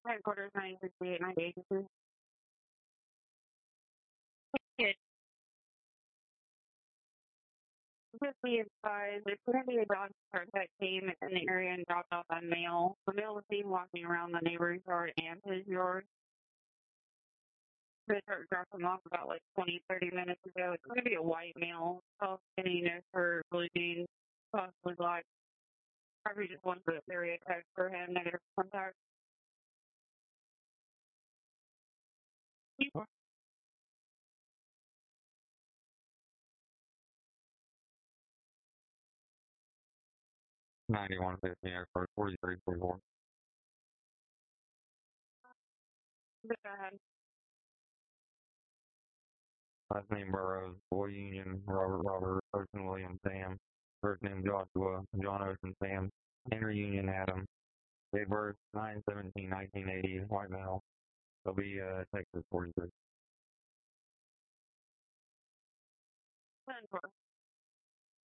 Headquarters 968 98. Good. Just be advised, there's going to be a dog park that came in the area and dropped off a male. The male was seen walking around the neighbor's yard and his yard. They started dropping him off about like 20-30 minutes ago. It's going to be a white male, tall, skinny, no fur, blue jeans, possibly black. Probably just wants the area code for him, negative contact. 9150 Airport 4344. Go ahead. Last name Burrows, Boy Union, Robert, Ocean William Sam. First name Joshua, John Ocean Sam. Henry Union Adam. Date of birth 9/17/1980, white male. They'll be Texas 43. 10-4.